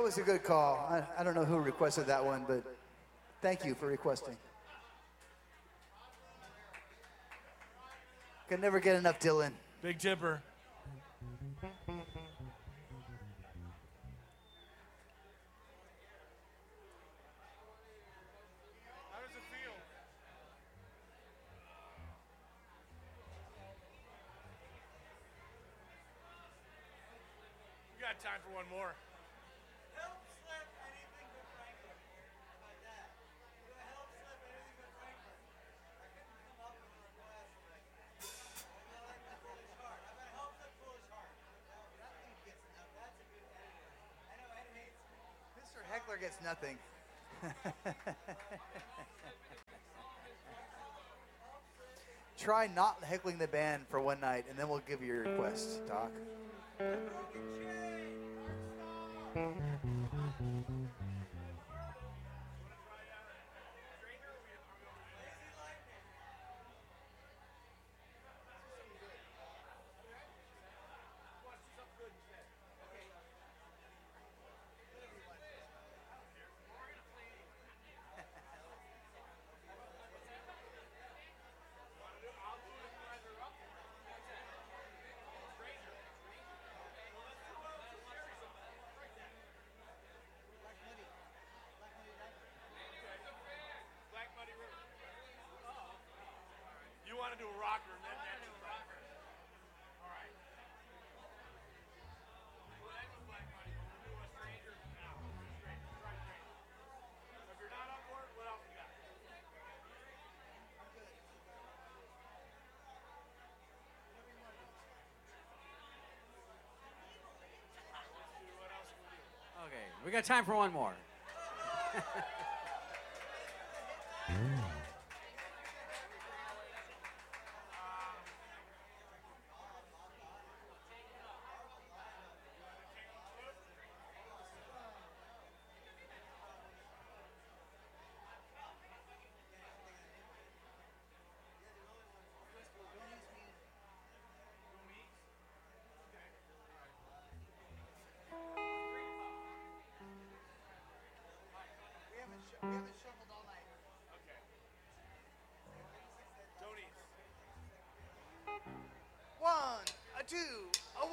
was a good call. I don't know who requested that one, but thank you for requesting. Can never get enough Dylan. Big Tipper. Time for one more. Help slip anything but Franklin. How about that? Help slip anything but Franklin. I couldn't come up with a request. I like the foolish heart. How about help slip foolish heart? That thing gets enough. That's a good editor. I know Ed hates me. Mr. Heckler gets nothing. Try not heckling the band for one night, and then we'll give you your request, Doc. You want to do a rocker and then do a rocker. All right. Well, that's a Black Money. We'll do a stranger now. Stranger. Try stranger. So if you're not up for it, what else you got? Okay, we got time for one more. We haven't shuffled all night. Okay. Tony's. 1, 2.